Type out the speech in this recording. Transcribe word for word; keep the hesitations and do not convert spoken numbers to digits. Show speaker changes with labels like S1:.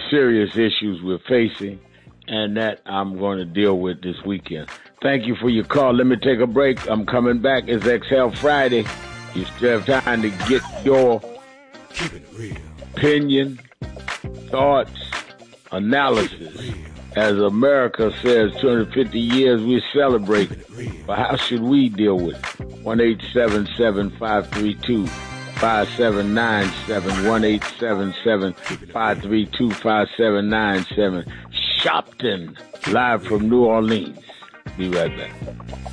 S1: serious issues we're facing, and that I'm going to deal with this weekend. Thank you for your call. Let me take a break. I'm coming back. It's Exhale Friday. You still have time to get your opinion, thoughts, analysis. As America says, two hundred fifty years we celebrate. But how should we deal with it? one eight seven seven, five three two, five seven nine seven. one eight seven seven, five three two, five seven nine seven. Shopton, live from New Orleans. Be right back.